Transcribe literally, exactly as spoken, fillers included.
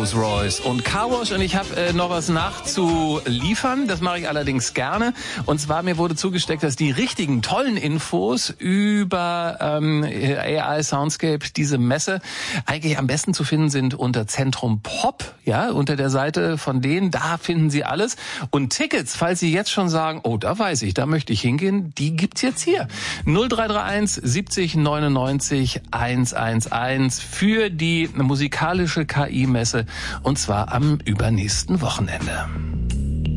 Rolls Royce und Car Wash. Und ich habe äh, noch was nachzuliefern. Das mache ich allerdings gerne. Und zwar, mir wurde zugesteckt, dass die richtigen, tollen Infos über ähm, A I Soundscape, diese Messe, eigentlich am besten zu finden sind unter Zentrum Pop, ja, unter der Seite von denen. Da finden Sie alles. Und Tickets, falls Sie jetzt schon sagen, oh, da weiß ich, da möchte ich hingehen, die gibt's jetzt hier. null drei drei eins siebzig neunundneunzig hundertelf für die musikalische K I-Messe, und zwar am übernächsten Wochenende.